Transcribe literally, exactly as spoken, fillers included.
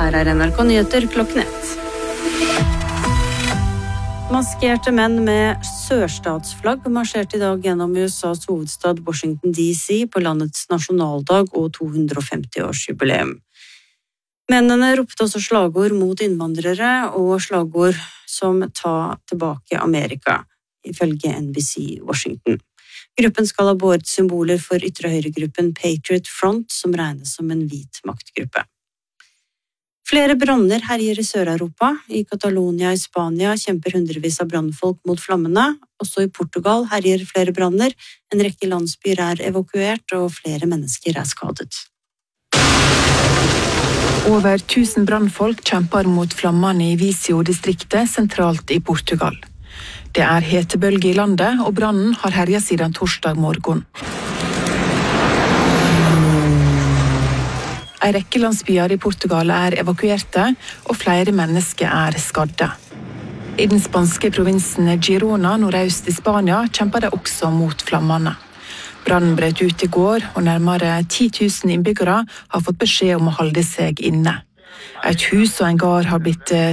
Her er N R K Nyheter klokken ett. Maskerte menn med sørstatsflagg marsjerte i dag gjennom U S A's hovedstad Washington D C på landets nasjonaldag og to hundre og femti-årsjubileum. Mennene ropte også slagord mot innvandrere og slagord som «Ta tilbake Amerika», ifølge N B C Washington. Gruppen skal ha båret symboler for ytre høyregruppen Patriot Front, som regnes som en hvit maktgruppe. Flere branner herjer i Sør-Europa. I Catalonia i Spania kjemper hundrevis av brannfolk mot flammene. Også i Portugal herjer flere branner. En rekke landsbyer er evakuert, og flere mennesker er skadet. Over tusen brannfolk kjemper mot flammene i Viseu-distriktet sentralt i Portugal. Det er hetebølge i landet, og brannen har herjet siden torsdag morgen. En rekke landsbyer i Portugal er evakuerte, og flere mennesker er skadde. I den spanske provinsen Girona, nordøst i Spania, kjemper de også mot flammene. Brannen brøt ut i går, og nærmere ti tusen innbyggere har fått beskjed om å holde seg inne. Et hus og en gard har blitt